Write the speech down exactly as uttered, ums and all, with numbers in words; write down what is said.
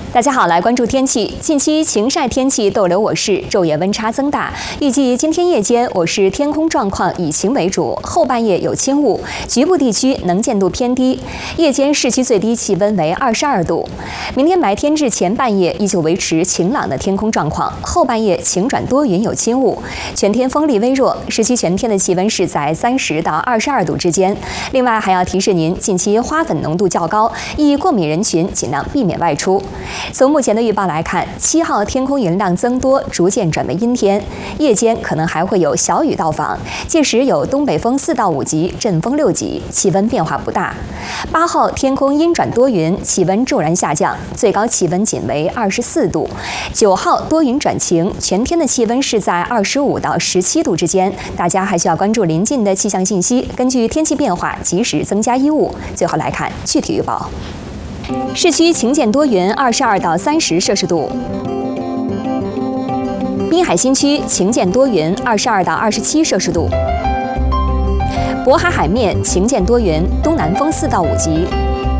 大家好，来关注天气。近期晴晒天气逗留我市，昼夜温差增大。预计今天夜间我市天空状况以晴为主，后半夜有轻雾，局部地区能见度偏低。夜间市区最低气温为二十二度。明天白天至前半夜依旧维持晴朗的天空状况，后半夜晴转多云有轻雾，全天风力微弱。市区全天的气温是在三十到二十二度之间。另外还要提示您，近期花粉浓度较高，易过敏人群尽量避免外出。从目前的预报来看，七号天空云量增多，逐渐转为阴天，夜间可能还会有小雨到访，届时有东北风四到五级，阵风六级，气温变化不大。八号天空阴转多云，气温骤然下降，最高气温仅为二十四度。九号多云转晴，全天的气温是在二十五到十七度之间，大家还需要关注临近的气象信息，根据天气变化及时增加衣物。最后来看具体预报。市区晴见多云，二十二到三十摄氏度。滨海新区晴见多云，二十二到二十七摄氏度。渤海海面晴见多云，东南风四到五级。